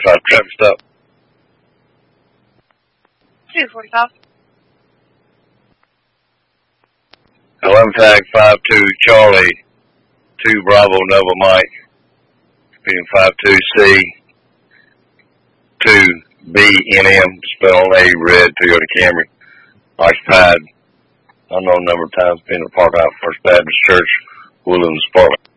245 traffic stop. 245. 11 tag 52 Charlie 2 Bravo Nova Mike. Speeding 52C 2 BNM, spelled A red Toyota Camry. Occupied unknown number of times, been in the parking lot First Baptist Church, Woodlands Park.